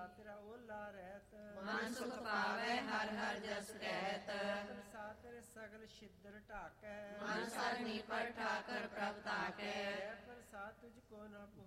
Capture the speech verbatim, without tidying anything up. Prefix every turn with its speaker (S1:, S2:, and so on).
S1: ਤੇਰਾ ਓਲਾ ਰਹਿਤ।
S2: ਮਨ ਸੁਖ ਪਾਵੈ ਹਰ ਹਰ ਜਸ ਕਹਿਤ।
S1: ਪ੍ਰਸਾਦ ਤੇਰੇ ਸਗਲ ਛਿਦਰ ਢਾਕੈ।
S2: ਮਨ ਸਰਨੀ ਪਰ ਠਾਕਰ ਪ੍ਰਭ ਤਾਕੈ।
S1: ਪ੍ਰਸਾਦ ਤੁਝ ਕੋ ਨ